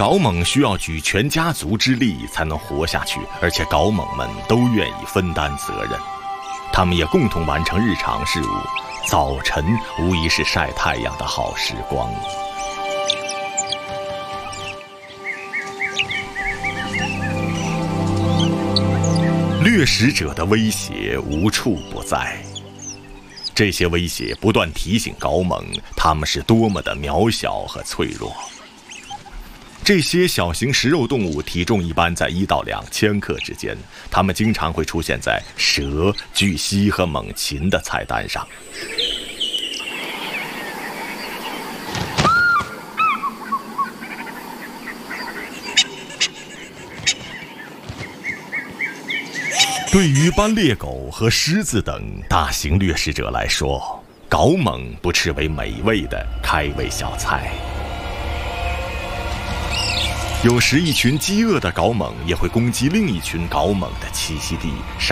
皋猛需要举全家族之力才能活下去，而且皋猛们都愿意分担责任。他们也共同完成日常事务，早晨无疑是晒太阳的好时光。掠食者的威胁无处不在，这些威胁不断提醒皋猛，他们是多么的渺小和脆弱。这些小型食肉动物体重一般在1到2千克之间，它们经常会出现在蛇、巨蜥和猛禽的菜单上。对于斑鬣狗和狮子等大型掠食者来说，皋猛不斥为美味的开胃小菜。有时一群饥饿的皋猛也会攻击另一群皋猛的栖息地，